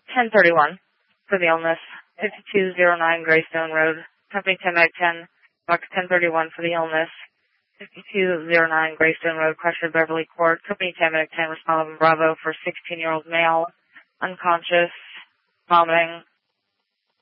1031 for the illness. 5209 Greystone Road. Company 10 Mag 10. Box 1031 for the illness. 5209 Greystone Road, Crusher, Beverly Court. Company 10 Mag 10, Respondent Bravo for 16-year-old male. Unconscious. Vomiting.